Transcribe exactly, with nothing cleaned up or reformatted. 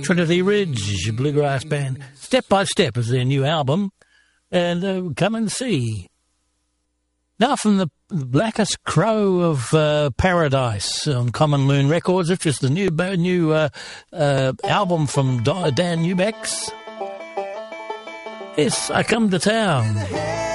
Trinity Ridge Bluegrass Band. Step by Step is their new album, and uh, come and see. Now from the Blackest Crow of uh, Paradise on Common Loon Records, which is the new new uh, uh, album from Dan Eubanks. Yes, I Come to Town.